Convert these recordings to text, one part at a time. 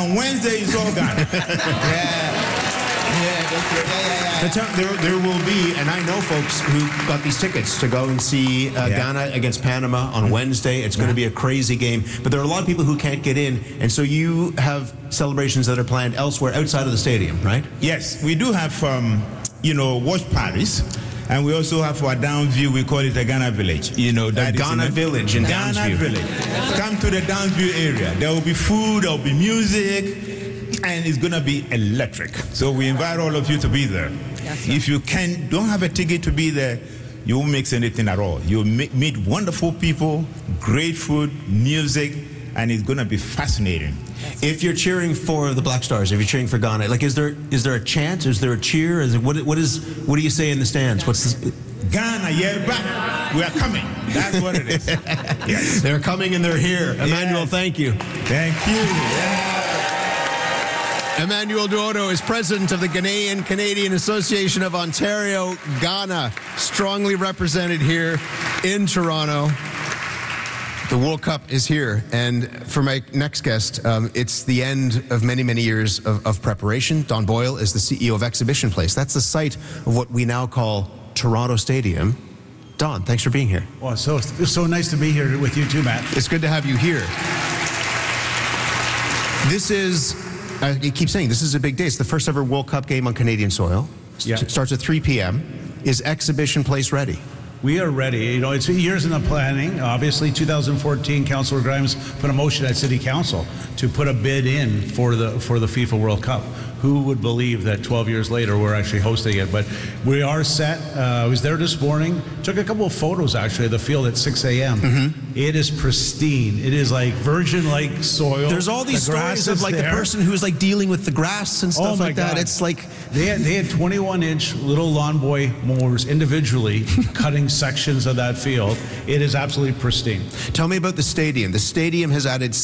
on Wednesday, it's all Ghana. There will be, and I know folks who got these tickets to go and see Ghana against Panama on Wednesday. It's going to be a crazy game, but there are a lot of people who can't get in, and so you have celebrations that are planned elsewhere outside of the stadium, right? Yes, we do have, watch parties. And we also have our Downsview, we call it the Ghana Village. That Ghana Village in Ghana Downsview. Village. Come to the Downsview area. There will be food, there will be music, and it's going to be electric. So we invite all of you to be there. Yes, if you don't have a ticket to be there, you won't mix anything at all. You'll meet wonderful people, great food, music, and it's going to be fascinating. If you're cheering for the Black Stars, if you're cheering for Ghana, is there a chant? Is there a cheer? What do you say in the stands? What's this? Ghana, yeah, back. We are coming. That's what it is. Yes. They're coming and they're here. Yes. Emmanuel, thank you. Thank you. Yeah. Emmanuel Duodo is president of the Ghanaian Canadian Association of Ontario, Ghana, strongly represented here in Toronto. The World Cup is here, and for my next guest, it's the end of many, many years of preparation. Don Boyle is the CEO of Exhibition Place. That's the site of what we now call Toronto Stadium. Don, thanks for being here. Well, it's so nice to be here with you too, Matt. It's good to have you here. This is, you keep saying, this is a big day. It's the first ever World Cup game on Canadian soil. Yeah. Starts at 3 p.m. Is Exhibition Place ready? We are ready. It's years in the planning. Obviously, 2014, Councillor Grimes put a motion at City Council to put a bid in for the FIFA World Cup. Who would believe that 12 years later we're actually hosting it? But we are set. I was there this morning. Took a couple of photos actually of the field at 6 a.m. Mm-hmm. It is pristine. It is like virgin-like soil. There's all these stories of like the person who's like dealing with the grass and stuff like that. It's like they had 21-inch little lawn boy mowers individually cutting sections of that field. It is absolutely pristine. Tell me about the stadium. The stadium has added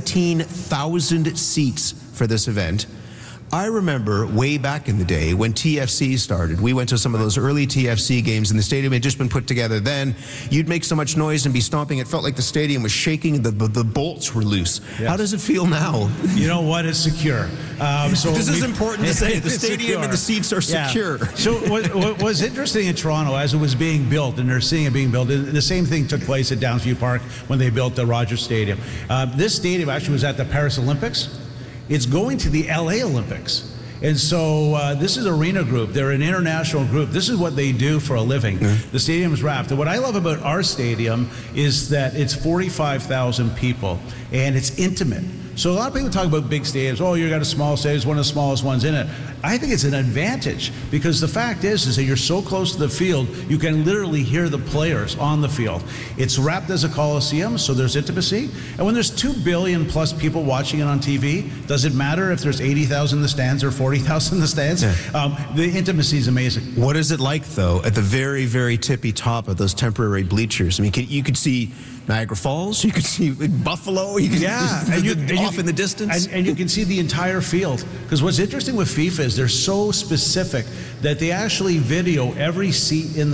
17,000 seats for this event. I remember way back in the day when TFC started, we went to some of those early TFC games and the stadium had just been put together then. You'd make so much noise and be stomping, it felt like the stadium was shaking, the bolts were loose. Yes. How does it feel now? You know what? It's secure. This is important to say. The stadium secure. And the seats are secure. Yeah. So what was interesting in Toronto as it was being built, and they're seeing it being built, the same thing took place at Downsview Park when they built the Rogers Stadium. This stadium actually was at the Paris Olympics. It's going to the LA Olympics. And so this is Arena Group. They're an international group. This is what they do for a living. Mm-hmm. The stadium's wrapped. And what I love about our stadium is that it's 45,000 people and it's intimate. So a lot of people talk about big stadiums. Oh, you got a small stadium, it's one of the smallest ones in it. I think it's an advantage because the fact is that you're so close to the field, you can literally hear the players on the field. It's wrapped as a coliseum, so there's intimacy. And when there's 2 billion plus people watching it on TV, does it matter if there's 80,000 in the stands or 40,000 in the stands? Yeah. The intimacy is amazing. What is it like, though, at the very, very tippy top of those temporary bleachers? I mean, you could see Niagara Falls, you could see Buffalo, you could see off in the distance. And you can see the entire field. Because what's interesting with FIFA is they're so specific that they actually video every seat in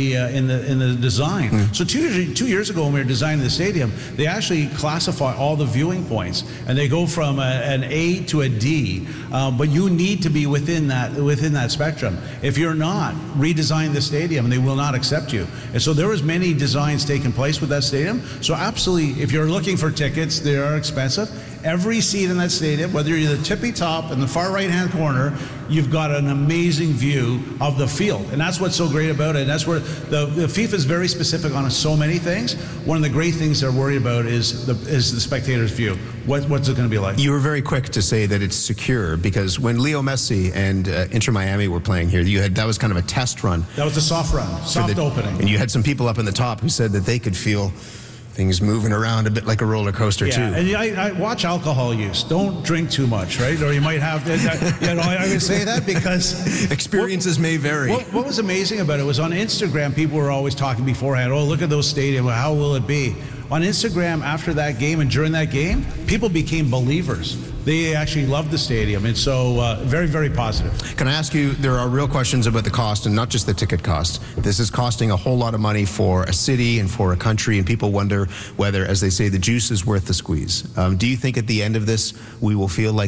the design. Mm. So two years ago when we were designing the stadium, they actually classify all the viewing points, and they go from an A to a D. But you need to be within that spectrum. If you're not, redesign the stadium, and they will not accept you. And so there was many designs taking place with that stadium. So absolutely, if you're looking for tickets, they are expensive. Every seat in that stadium, whether you're the tippy top in the far right-hand corner, you've got an amazing view of the field. And that's what's so great about it. And that's where the FIFA is very specific on so many things. One of the great things they're worried about is the spectator's view. What's it going to be like? You were very quick to say that it's secure because when Leo Messi and Inter Miami were playing here, that was kind of a test run. That was a soft run, soft opening. And you had some people up in the top who said that they could feel things moving around a bit like a roller coaster too. And I watch alcohol use. Don't drink too much, right? Or you might have to, I would say that because experiences may vary. What was amazing about it was on Instagram, people were always talking beforehand, oh, look at those stadiums, how will it be? On Instagram, after that game and during that game, people became believers. They actually loved the stadium, and so very, very positive. Can I ask you, there are real questions about the cost, and not just the ticket cost. This is costing a whole lot of money for a city and for a country, and people wonder whether, as they say, the juice is worth the squeeze. Do you think at the end of this, we will feel like